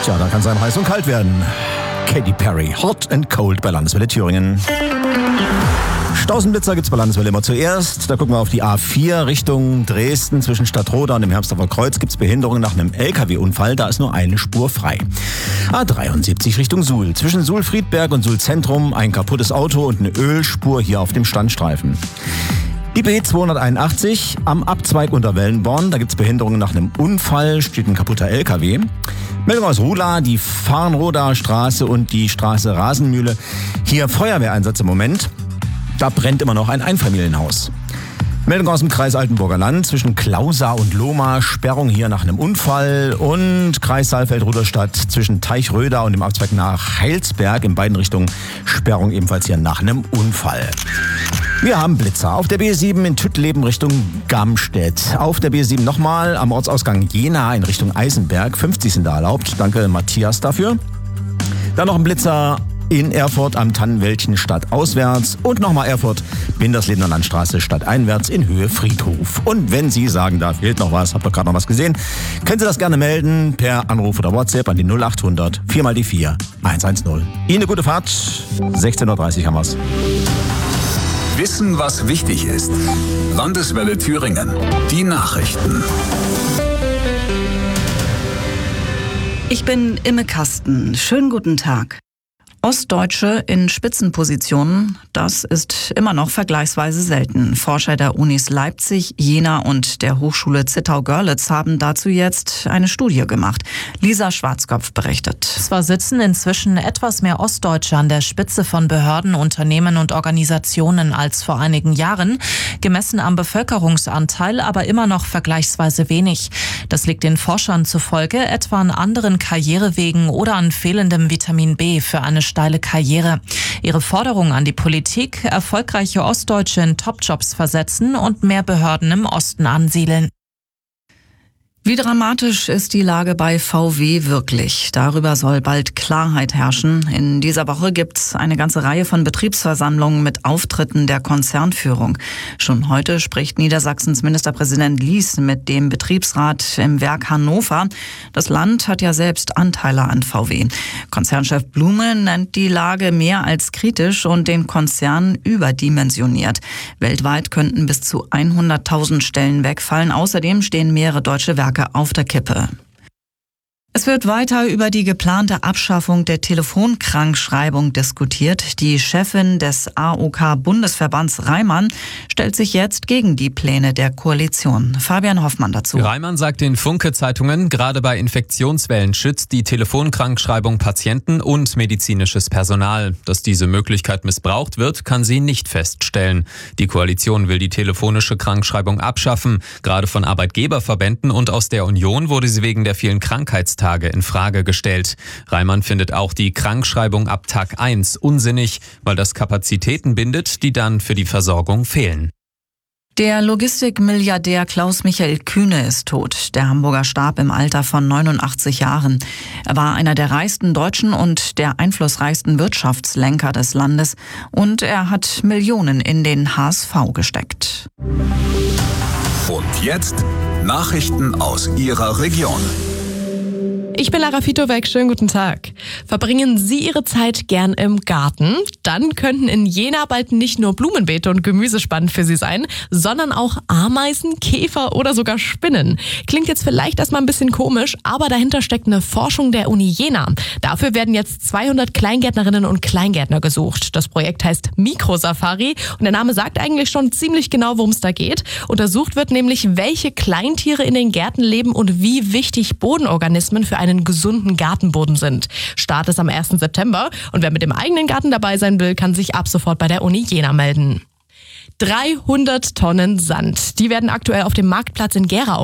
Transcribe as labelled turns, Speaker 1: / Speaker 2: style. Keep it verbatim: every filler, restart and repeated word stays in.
Speaker 1: Tja, da kann es einem heiß und kalt werden. Katy Perry, Hot and Cold bei Landeswelle Thüringen. Stausenblitzer gibt's bei Landeswelle immer zuerst. Da gucken wir auf die A vier Richtung Dresden. Zwischen Stadtroda und dem Herbstdorfer Kreuz gibt's Behinderungen nach einem L K W-Unfall. Da ist nur eine Spur frei. A dreiundsiebzig Richtung Suhl. Zwischen Suhl-Friedberg und Suhl-Zentrum ein kaputtes Auto und eine Ölspur hier auf dem Standstreifen. Die B zweihunderteinundachtzig am Abzweig unter Wellenborn. Da gibt's Behinderungen nach einem Unfall. Steht ein kaputter L K W. Meldung aus Ruhla, die Farnroder Straße und die Straße Rasenmühle. Hier Feuerwehreinsatz im Moment. Da brennt immer noch ein Einfamilienhaus. Meldung aus dem Kreis Altenburger Land. Zwischen Klausa und Lohmar Sperrung hier nach einem Unfall. Und Kreis Saalfeld-Rudolstadt zwischen Teichröder und dem Abzweig nach Heilsberg. In beiden Richtungen Sperrung ebenfalls hier nach einem Unfall. Wir haben Blitzer auf der B sieben in Tüttleben Richtung Gamstedt. Auf der B sieben nochmal am Ortsausgang Jena in Richtung Eisenberg. fünfzig sind da erlaubt. Danke Matthias dafür. Dann noch ein Blitzer in Erfurt am Tannenwäldchen stadtauswärts und nochmal Erfurt, Binderslebener Landstraße stadteinwärts in Höhe Friedhof. Und wenn Sie sagen, da fehlt noch was, habt ihr gerade noch was gesehen, können Sie das gerne melden per Anruf oder WhatsApp an die null achthundert vier mal die vier hundertzehn. Ihnen eine gute Fahrt. sechzehn Uhr dreißig haben wir's.
Speaker 2: Wissen, was wichtig ist. Landeswelle Thüringen. Die Nachrichten.
Speaker 3: Ich bin Imme Kasten. Schönen guten Tag. Ostdeutsche in Spitzenpositionen, das ist immer noch vergleichsweise selten. Forscher der Unis Leipzig, Jena und der Hochschule Zittau-Görlitz haben dazu jetzt eine Studie gemacht. Lisa Schwarzkopf berichtet.
Speaker 4: Zwar sitzen inzwischen etwas mehr Ostdeutsche an der Spitze von Behörden, Unternehmen und Organisationen als vor einigen Jahren, gemessen am Bevölkerungsanteil aber immer noch vergleichsweise wenig. Das liegt den Forschern zufolge etwa an anderen Karrierewegen oder an fehlendem Vitamin B für eine steile Karriere. Ihre Forderung an die Politik: erfolgreiche Ostdeutsche in Topjobs versetzen und mehr Behörden im Osten ansiedeln.
Speaker 3: Wie dramatisch ist die Lage bei V W wirklich? Darüber soll bald Klarheit herrschen. In dieser Woche gibt's eine ganze Reihe von Betriebsversammlungen mit Auftritten der Konzernführung. Schon heute spricht Niedersachsens Ministerpräsident Lies mit dem Betriebsrat im Werk Hannover. Das Land hat ja selbst Anteile an V W. Konzernchef Blume nennt die Lage mehr als kritisch und den Konzern überdimensioniert. Weltweit könnten bis zu hunderttausend Stellen wegfallen. Außerdem stehen mehrere deutsche Werke auf der Kippe. Es wird weiter über die geplante Abschaffung der Telefonkrankschreibung diskutiert. Die Chefin des A O K-Bundesverbands Reimann stellt sich jetzt gegen die Pläne der Koalition. Fabian Hoffmann dazu.
Speaker 5: Reimann sagt den Funke-Zeitungen, gerade bei Infektionswellen schützt die Telefonkrankschreibung Patienten und medizinisches Personal. Dass diese Möglichkeit missbraucht wird, kann sie nicht feststellen. Die Koalition will die telefonische Krankschreibung abschaffen. Gerade von Arbeitgeberverbänden und aus der Union wurde sie wegen der vielen Krankheitstage in Frage gestellt. Reimann findet auch die Krankschreibung ab Tag eins unsinnig, weil das Kapazitäten bindet, die dann für die Versorgung fehlen.
Speaker 3: Der Logistikmilliardär Klaus-Michael Kühne ist tot. Der Hamburger starb im Alter von neunundachtzig Jahren. Er war einer der reichsten Deutschen und der einflussreichsten Wirtschaftslenker des Landes. Und er hat Millionen in den H S V gesteckt.
Speaker 2: Und jetzt Nachrichten aus Ihrer Region.
Speaker 6: Ich bin Lara Fitowek, schönen guten Tag. Verbringen Sie Ihre Zeit gern im Garten? Dann könnten in Jena bald nicht nur Blumenbeete und Gemüse spannend für Sie sein, sondern auch Ameisen, Käfer oder sogar Spinnen. Klingt jetzt vielleicht erstmal ein bisschen komisch, aber dahinter steckt eine Forschung der Uni Jena. Dafür werden jetzt zweihundert Kleingärtnerinnen und Kleingärtner gesucht. Das Projekt heißt Mikrosafari und der Name sagt eigentlich schon ziemlich genau, worum es da geht. Untersucht wird nämlich, welche Kleintiere in den Gärten leben und wie wichtig Bodenorganismen für einen gesunden Gartenboden sind. Start ist am ersten September und wer mit dem eigenen Garten dabei sein will, kann sich ab sofort bei der Uni Jena melden. dreihundert Tonnen Sand. Die werden aktuell auf dem Marktplatz in Gera